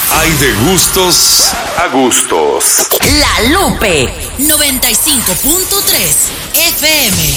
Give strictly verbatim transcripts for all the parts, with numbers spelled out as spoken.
Hay de gustos a gustos. La Lupe noventa y cinco punto tres F M.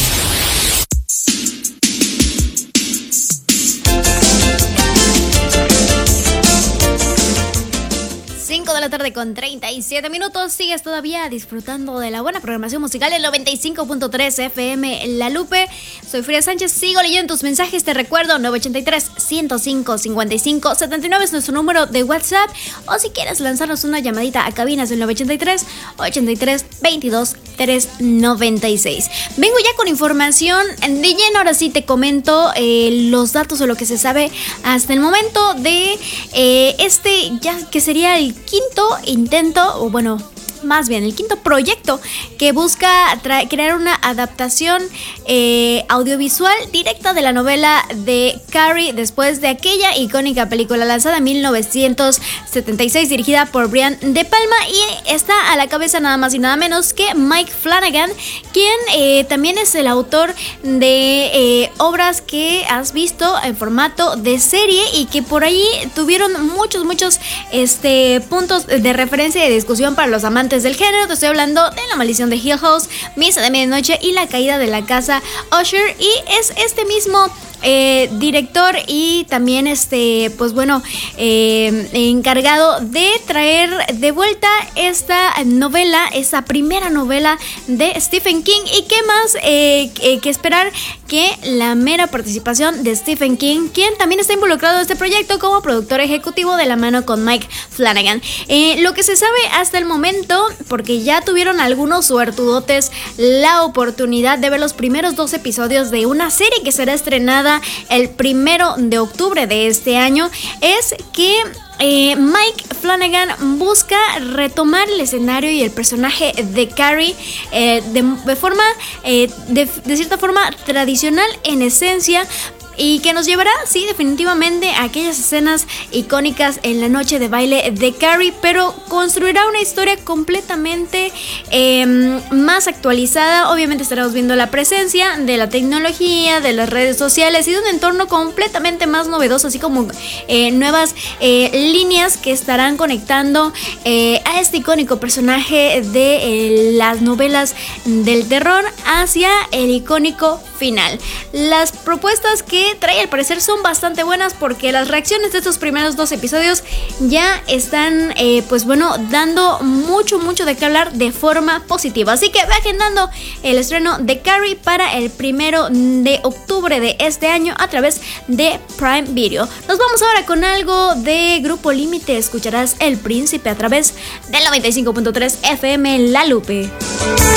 cinco de la tarde con treinta y siete minutos. Sigues todavía disfrutando de la buena programación musical en noventa y cinco punto tres F M La Lupe. Soy Frida Sánchez, sigo leyendo tus mensajes. Te recuerdo, nueve ocho tres, ciento cinco, cincuenta y cinco, setenta y nueve es nuestro número de WhatsApp. O si quieres lanzarnos una llamadita a cabinas del nueve ocho tres, ochenta y tres, veintidós, trescientos noventa y seis. Vengo ya con información de lleno. Ahora sí te comento eh, los datos o lo que se sabe hasta el momento de eh, este, ya que sería el quinto intento, o bueno, más bien el quinto proyecto que busca tra- crear una adaptación eh, audiovisual directa de la novela de Carrie, después de aquella icónica película lanzada en mil novecientos setenta y seis, dirigida por Brian De Palma, y está a la cabeza nada más y nada menos que Mike Flanagan, quien eh, también es el autor de eh, obras que has visto en formato de serie y que por ahí tuvieron muchos, muchos este, puntos de referencia y de discusión para los amantes del género. Te estoy hablando de La Maldición de Hill House, Misa de Medianoche y La Caída de la Casa Usher, y es este mismo Eh, director y también este pues bueno eh, encargado de traer de vuelta esta novela, esta primera novela de Stephen King. Y qué más eh, que, que esperar que la mera participación de Stephen King, quien también está involucrado en este proyecto como productor ejecutivo de la mano con Mike Flanagan. Eh, lo que se sabe hasta el momento, porque ya tuvieron algunos suertudotes la oportunidad de ver los primeros dos episodios de una serie que será estrenada el primero de octubre de este año, es que eh, Mike Flanagan busca retomar el escenario y el personaje de Carrie eh, de, de forma, eh, de, de cierta forma tradicional en esencia, y que nos llevará, sí, definitivamente a aquellas escenas icónicas en la noche de baile de Carrie, pero construirá una historia completamente eh, más actualizada. Obviamente estaremos viendo la presencia de la tecnología, de las redes sociales y de un entorno completamente más novedoso, así como eh, nuevas eh, líneas que estarán conectando eh, a este icónico personaje de eh, las novelas del terror hacia el icónico final. Las propuestas que trae al parecer son bastante buenas, porque las reacciones de estos primeros dos episodios ya están eh, pues bueno, dando mucho mucho de qué hablar de forma positiva. Así que ve agendando el estreno de Carrie para el primero de octubre de este año a través de Prime Video. Nos vamos ahora con algo de Grupo Límite. Escucharás El Príncipe a través del noventa y cinco punto tres F M La Lupe.